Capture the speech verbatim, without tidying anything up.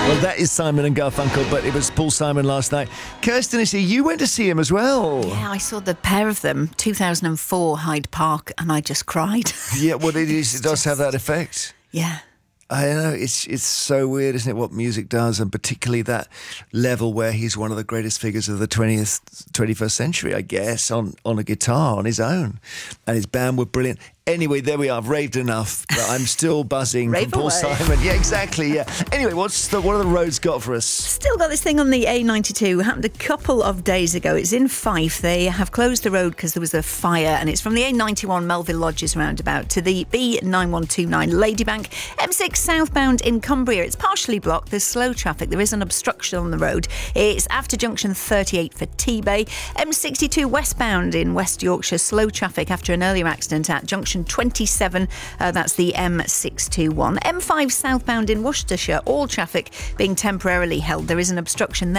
Well, that is Simon and Garfunkel, but it was Paul Simon last night. Kirsten, is you went to see him as well. Yeah, I saw the pair of them, two thousand four Hyde Park, and I just cried. Yeah, well, it, is, it does have that effect. Yeah. I know, it's it's so weird, isn't it, what music does, and particularly that level where he's one of the greatest figures of the twentieth, twenty-first century, I guess, on, on a guitar on his own. And his band were brilliant. Anyway, there we are. I've raved enough, but I'm still buzzing from Paul Simon. Yeah, exactly, yeah. Anyway, what's the, what have the roads got for us? Still got this thing on the A ninety-two. Happened a couple of days ago. It's in Fife. They have closed the road because there was a fire, and it's from the A ninety-one Melville Lodges roundabout to the B nine one two nine Ladybank. M six southbound in Cumbria. It's partially blocked. There's slow traffic. There is an obstruction on the road. It's after junction thirty-eight for T-Bay. M sixty-two westbound in West Yorkshire. Slow traffic after an earlier accident at junction twenty-seven, uh, that's the M six two one. M five southbound in Worcestershire, all traffic being temporarily held. There is an obstruction there.